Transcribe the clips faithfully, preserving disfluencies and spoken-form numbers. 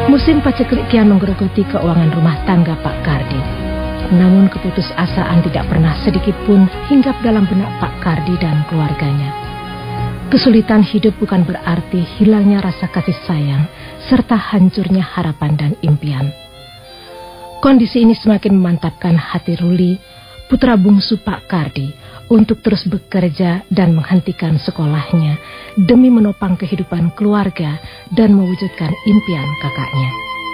Musim paceklik kian menggerogoti keuangan rumah tangga Pak Kardi. Namun keputusasaan tidak pernah sedikit pun hinggap dalam benak Pak Kardi dan keluarganya. Kesulitan hidup bukan berarti hilangnya rasa kasih sayang serta hancurnya harapan dan impian. Kondisi ini semakin memantapkan hati Ruli, putra bungsu Pak Kardi, untuk terus bekerja dan menghentikan sekolahnya demi menopang kehidupan keluarga dan mewujudkan impian kakaknya.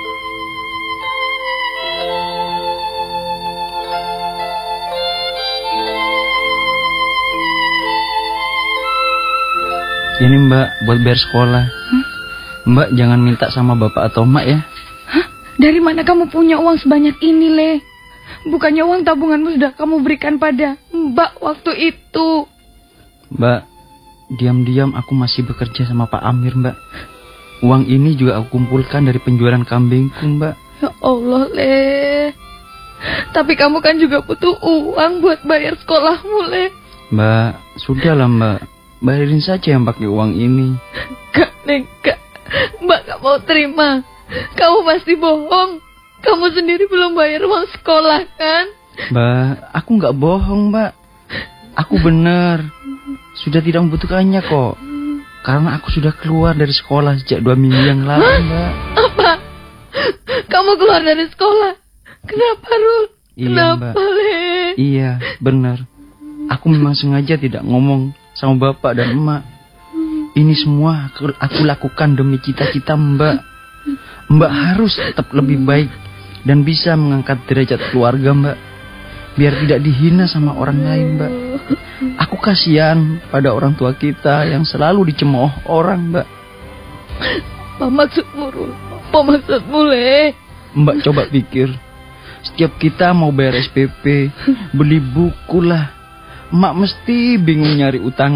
Ini Mbak, buat bayar sekolah. Hah? Mbak jangan minta sama bapak atau emak ya. Hah? Dari mana kamu punya uang sebanyak ini, Le? Bukannya uang tabunganmu sudah kamu berikan pada Mbak waktu itu. Mbak, diam-diam aku masih bekerja sama Pak Amir, Mbak. Uang ini juga aku kumpulkan dari penjualan kambingku, Mbak. Ya Allah, Le. Tapi kamu kan juga butuh uang buat bayar sekolahmu, Le. Mbak, sudahlah Mbak. Bayarin saja yang pakai uang ini. Kak, Neka, Mbak gak mau terima. Kamu pasti bohong. Kamu sendiri belum bayar uang sekolah, kan? Mbak, aku gak bohong, Mbak. Aku benar. Sudah tidak membutuhkannya kok. Karena aku sudah keluar dari sekolah sejak dua minggu yang lalu, Mbak. Apa? Kamu keluar dari sekolah? Kenapa, Rul? Iya, Kenapa, Mbak. Le? Iya, benar. Aku memang sengaja tidak ngomong sama bapak dan emak. Ini semua aku, aku lakukan demi cita-cita Mbak. Mbak harus tetap lebih baik dan bisa mengangkat derajat keluarga Mbak, biar tidak dihina sama orang lain, Mbak. Aku kasihan pada orang tua kita yang selalu dicemooh orang, Mbak. Apa maksudmu, Rul? Apa maksudmu, Le? Mbak coba pikir, setiap kita mau bayar S P P, beli buku lah, Mak mesti bingung nyari utang